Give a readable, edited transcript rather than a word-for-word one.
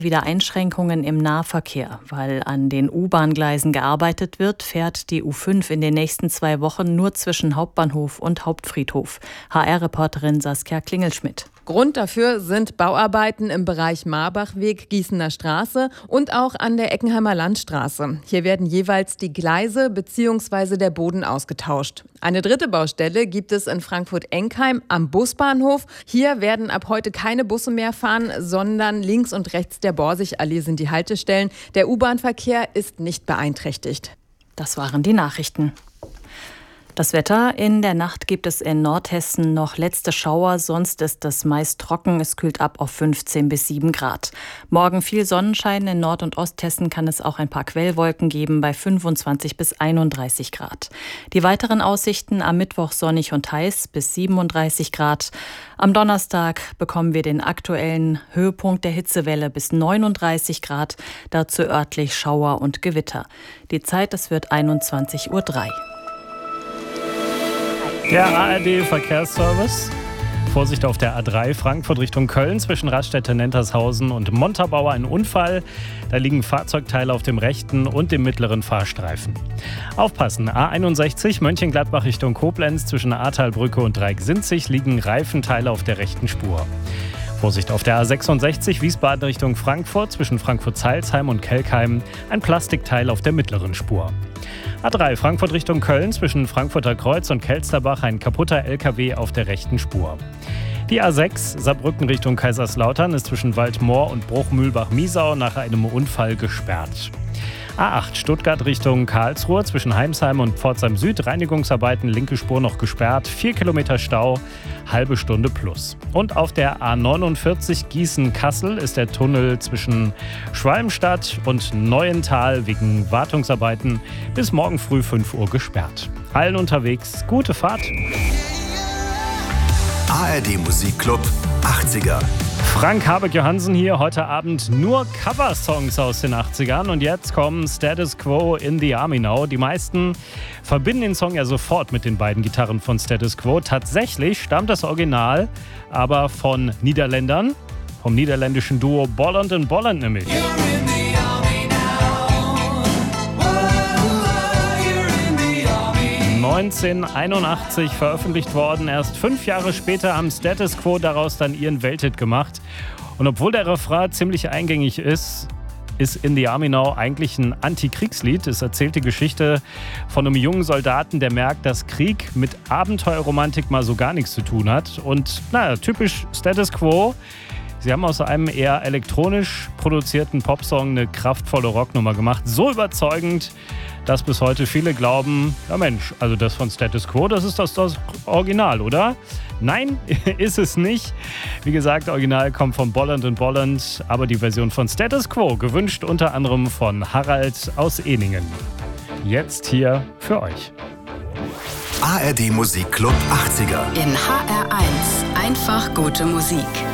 Wieder Einschränkungen im Nahverkehr. Weil an den U-Bahn-Gleisen gearbeitet wird, fährt die U5 in den nächsten 2 Wochen nur zwischen Hauptbahnhof und Hauptfriedhof. HR-Reporterin Saskia Klingelschmidt. Grund dafür sind Bauarbeiten im Bereich Marbachweg, Gießener Straße und auch an der Eckenheimer Landstraße. Hier werden jeweils die Gleise bzw. der Boden ausgetauscht. Eine dritte Baustelle gibt es in Frankfurt-Enkheim am Busbahnhof. Hier werden ab heute keine Busse mehr fahren, sondern links und rechts der Borsig-Allee sind die Haltestellen. Der U-Bahn-Verkehr ist nicht beeinträchtigt. Das waren die Nachrichten. Das Wetter: In der Nacht gibt es in Nordhessen noch letzte Schauer, sonst ist es meist trocken. Es kühlt ab auf 15 bis 7 Grad. Morgen viel Sonnenschein. In Nord- und Osthessen kann es auch ein paar Quellwolken geben bei 25 bis 31 Grad. Die weiteren Aussichten: am Mittwoch sonnig und heiß bis 37 Grad. Am Donnerstag bekommen wir den aktuellen Höhepunkt der Hitzewelle bis 39 Grad. Dazu örtlich Schauer und Gewitter. Die Zeit: es wird 21:03 Uhr. Der ARD-Verkehrsservice. Vorsicht auf der A3 Frankfurt Richtung Köln zwischen Raststätte-Nentershausen und Montabaur ein Unfall. Da liegen Fahrzeugteile auf dem rechten und dem mittleren Fahrstreifen. Aufpassen, A61 Mönchengladbach Richtung Koblenz zwischen Ahrtalbrücke und Dreiecksinzig liegen Reifenteile auf der rechten Spur. Vorsicht auf der A66 Wiesbaden Richtung Frankfurt zwischen Frankfurt-Zeilsheim und Kelkheim ein Plastikteil auf der mittleren Spur. A3 Frankfurt Richtung Köln zwischen Frankfurter Kreuz und Kelsterbach ein kaputter LKW auf der rechten Spur. Die A6 Saarbrücken Richtung Kaiserslautern ist zwischen Waldmoor und Bruchmühlbach-Miesau nach einem Unfall gesperrt. A8 Stuttgart Richtung Karlsruhe zwischen Heimsheim und Pforzheim Süd Reinigungsarbeiten, linke Spur noch gesperrt, 4 Kilometer Stau, halbe Stunde plus. Und auf der A49 Gießen-Kassel ist der Tunnel zwischen Schwalmstadt und Neuental wegen Wartungsarbeiten bis morgen früh 5 Uhr gesperrt. Allen unterwegs gute Fahrt. ARD Musikclub 80er. Frank Habeck-Johansen hier, heute Abend nur Coversongs aus den 80ern und jetzt kommen Status Quo in the Army Now. Die meisten verbinden den Song ja sofort mit den beiden Gitarren von Status Quo. Tatsächlich stammt das Original aber von Niederländern, vom niederländischen Duo Bolland & Bolland nämlich. 1981 veröffentlicht worden. Erst 5 Jahre später haben Status Quo daraus dann ihren Welthit gemacht. Und obwohl der Refrain ziemlich eingängig ist In the Army Now eigentlich ein Antikriegslied. Es erzählt die Geschichte von einem jungen Soldaten, der merkt, dass Krieg mit Abenteuerromantik mal so gar nichts zu tun hat. Und typisch Status Quo. Sie haben aus einem eher elektronisch produzierten Popsong eine kraftvolle Rocknummer gemacht. So überzeugend, dass bis heute viele glauben, ja Mensch, also das von Status Quo, das ist das Original, oder? Nein, ist es nicht. Wie gesagt, Original kommt von Bolland & Bolland, aber die Version von Status Quo, gewünscht unter anderem von Harald aus Ehningen. Jetzt hier für euch. ARD Musikclub 80er. In HR1 einfach gute Musik.